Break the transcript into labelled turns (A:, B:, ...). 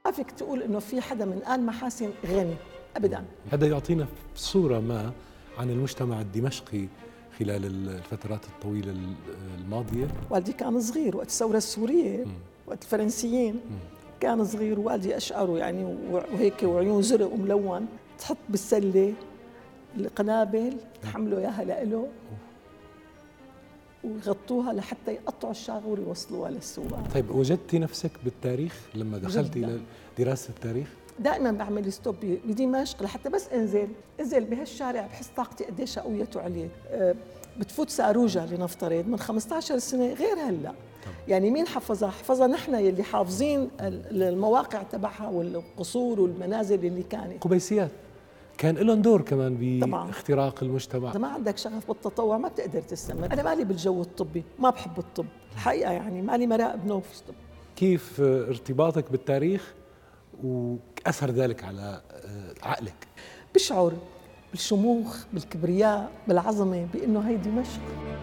A: ما فيك تقول إنه في حدا من آل محاسن غني أبداً.
B: هذا يعطينا صورة ما عن المجتمع الدمشقي خلال الفترات الطويلة الماضية.
A: والدي كان صغير وقت الثورة السورية، وقت الفرنسيين كان صغير، والدي أشعره يعني وهيك وعيون زرق وملون، تحط بالسلة القنابل تحملوا إياها لإله ويغطوها لحتى يقطعوا الشاغور ويوصلوها للسواق.
B: طيب وجدتي نفسك بالتاريخ لما دخلتي إلى دراسة التاريخ؟
A: دائما بعمل ستوب بدمشق لحتى بس انزل بهالشارع بحس طاقتي قديش قويت وعليت. بتفوت ساروجة لنفترض من 15 سنة غير هلا. يعني مين حفظها نحن يلي حافظين المواقع تبعها والقصور والمنازل اللي كانت.
B: قبيسيات كان لهم دور كمان باختراق المجتمع.
A: إذا ما عندك شغف بالتطوع ما بتقدر تستمر. أنا مالي بالجو الطبي، ما بحب الطب الحقيقة، يعني مالي مراقب نوف.
B: كيف ارتباطك بالتاريخ وأثر ذلك على عقلك؟
A: بشعر بالشموخ، بالكبرياء، بالعظمة، بأنه هي دمشق.